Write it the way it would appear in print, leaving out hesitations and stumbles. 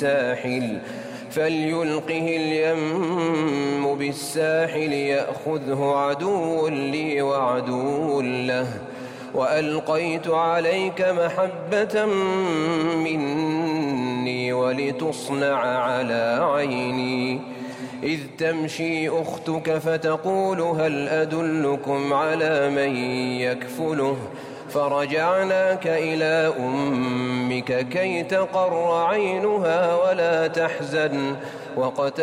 بالساحل فليلقه اليم بالساحل يأخذه عدو لي وعدو له وألقيت عليك محبة مني ولتصنع على عيني إذ تمشي أختك فتقول هل أدلكم على من يكفله فرجعناك إلى أمك كي تقر عينها ولا تحزن